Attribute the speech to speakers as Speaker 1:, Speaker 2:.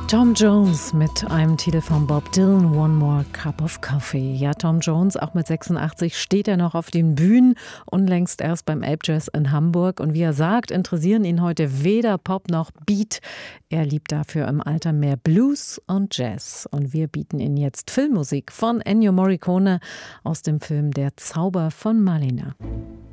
Speaker 1: Tom Jones mit einem Titel von Bob Dylan, One More Cup of Coffee. Ja, Tom Jones, auch mit 86, steht er noch auf den Bühnen, unlängst erst beim Elbjazz in Hamburg. Und wie er sagt, interessieren ihn heute weder Pop noch Beat. Er liebt dafür im Alter mehr Blues und Jazz. Und wir bieten Ihnen jetzt Filmmusik von Ennio Morricone aus dem Film Der Zauber von Malina.